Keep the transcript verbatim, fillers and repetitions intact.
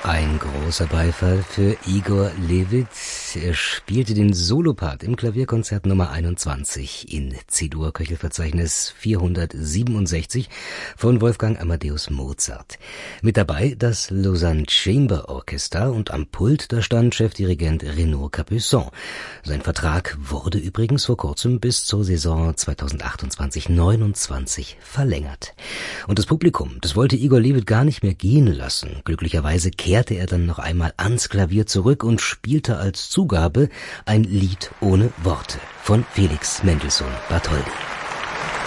Ein großer Beifall für Igor Levit. Er spielte den Solopart im Klavierkonzert Nummer einundzwanzig in C-Dur-Köchelverzeichnis vierhundertsiebenundsechzig von Wolfgang Amadeus Mozart. Mit dabei das Lausanne Chamber Orchestra und am Pult da stand Chefdirigent Renaud Capuçon. Sein Vertrag wurde übrigens vor kurzem bis zur Saison zweitausendachtundzwanzig neunundzwanzig verlängert. Und das Publikum, das wollte Igor Levit gar nicht mehr gehen lassen. Glücklicherweise kehrte er dann noch einmal ans Klavier zurück und spielte als Zugabe ein Lied ohne Worte von Felix Mendelssohn Bartholdy.